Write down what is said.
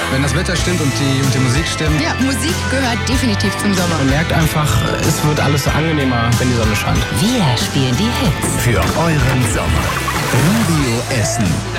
Wenn das Wetter stimmt und die Musik stimmt. Ja, Musik gehört definitiv zum Sommer. Man merkt einfach, es wird alles so angenehmer, wenn die Sonne scheint. Wir spielen die Hits für euren Sommer. Radio Essen.